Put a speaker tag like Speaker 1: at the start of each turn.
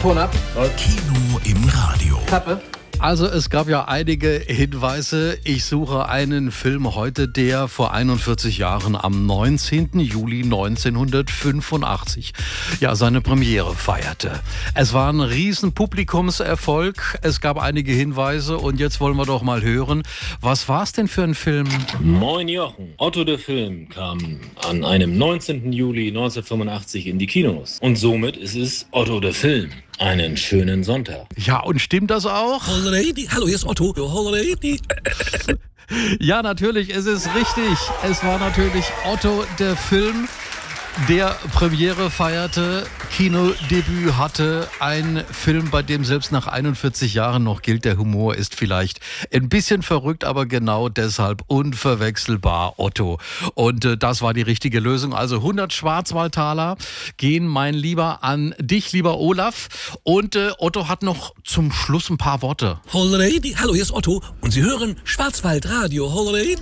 Speaker 1: Ton ab.
Speaker 2: Kino im Radio.
Speaker 1: Klappe.
Speaker 3: Also es gab ja einige Hinweise. Ich suche einen Film heute, der vor 41 Jahren am 19. Juli 1985 seine Premiere feierte. Es war ein riesen Publikumserfolg. Es gab einige Hinweise und jetzt wollen wir doch mal hören, was war es denn für ein Film?
Speaker 4: Moin Jochen. Otto der Film kam an einem 19. Juli 1985 in die Kinos. Und somit ist es Otto der Film. Einen schönen Sonntag.
Speaker 3: Ja, und stimmt das auch?
Speaker 5: Hallo, hier ist Otto.
Speaker 3: Ja, natürlich, es ist richtig. Es war natürlich Otto der Film, der Premiere feierte, Kinodebüt hatte, ein Film, bei dem selbst nach 41 Jahren noch gilt, der Humor ist vielleicht ein bisschen verrückt, aber genau deshalb unverwechselbar Otto. Und das war die richtige Lösung. Also 100 Schwarzwaldtaler gehen, mein Lieber, an dich, lieber Olaf. Und Otto hat noch zum Schluss ein paar Worte.
Speaker 5: Hallo, hier ist Otto und Sie hören Schwarzwaldradio.